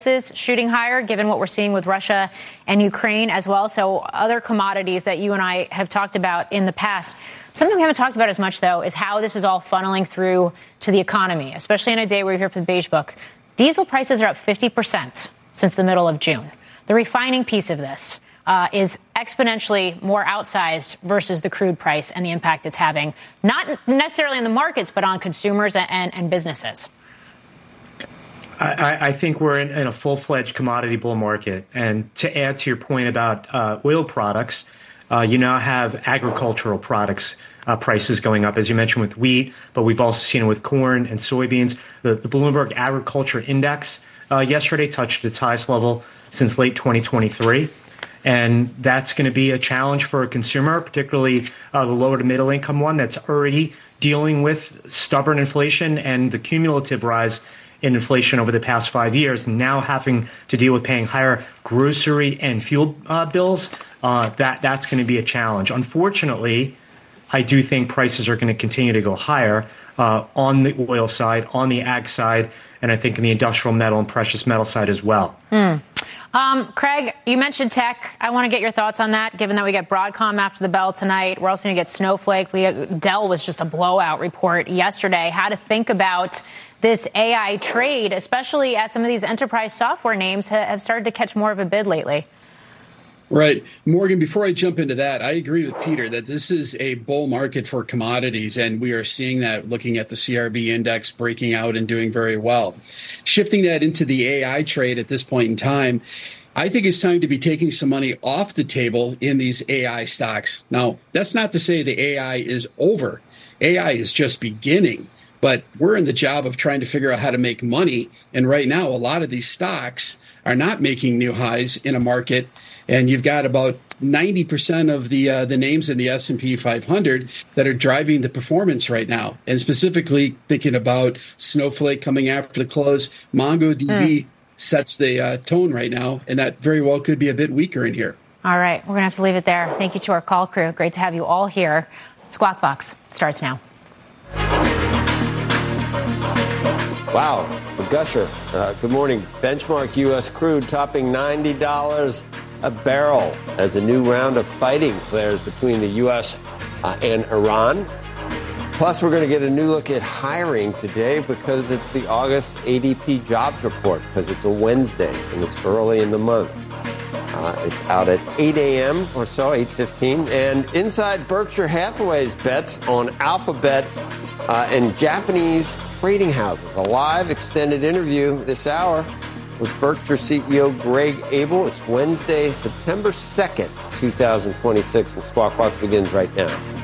is shooting higher, given what we're seeing with Russia and Ukraine as well. So other commodities that you and I have talked about in the past. Something we haven't talked about as much, though, is how this is all funneling through to the economy, especially in a day where you're here for the Beige Book. Diesel prices are up 50% since the middle of June. The refining piece of this is exponentially more outsized versus the crude price and the impact it's having, not necessarily in the markets, but on consumers and businesses. I think we're in a full-fledged commodity bull market. And to add to your point about oil products, you now have agricultural products prices going up, as you mentioned, with wheat, but we've also seen it with corn and soybeans. The Bloomberg Agriculture Index yesterday touched its highest level since late 2023. And that's going to be a challenge for a consumer, particularly the lower to middle income one that's already dealing with stubborn inflation and the cumulative rise in inflation over the past 5 years, now having to deal with paying higher grocery and fuel bills. That's going to be a challenge. Unfortunately, I do think prices are going to continue to go higher on the oil side, on the ag side, and I think in the industrial metal and precious metal side as well. Craig, you mentioned tech. I want to get your thoughts on that, given that we get Broadcom after the bell tonight. We're also going to get Snowflake. Dell was just a blowout report yesterday. How to think about this AI trade, especially as some of these enterprise software names have started to catch more of a bid lately. Right. Morgan, before I jump into that, I agree with Peter that this is a bull market for commodities, and we are seeing that looking at the CRB index breaking out and doing very well. Shifting that into the AI trade at this point in time, I think it's time to be taking some money off the table in these AI stocks. Now, that's not to say the AI is over. AI is just beginning. But we're in the job of trying to figure out how to make money. And right now, a lot of these stocks are not making new highs in a market. And you've got about 90% of the names in the S&P 500 that are driving the performance right now. And specifically thinking about Snowflake coming after the close, MongoDB sets the tone right now. And that very well could be a bit weaker in here. All right. We're going to have to leave it there. Thank you to our call crew. Great to have you all here. Squawk Box starts now. Wow, it's a gusher. Good morning. Benchmark U.S. crude topping $90 a barrel as a new round of fighting flares between the U.S. And Iran. Plus, we're going to get a new look at hiring today because it's the August ADP jobs report, because it's a Wednesday and it's early in the month. It's out at 8 a.m. or so, 8:15. And inside Berkshire Hathaway's bets on Alphabet and Japanese trading houses. A live extended interview this hour with Berkshire CEO Greg Abel. It's Wednesday, September 2nd, 2026, and Squawk Box begins right now.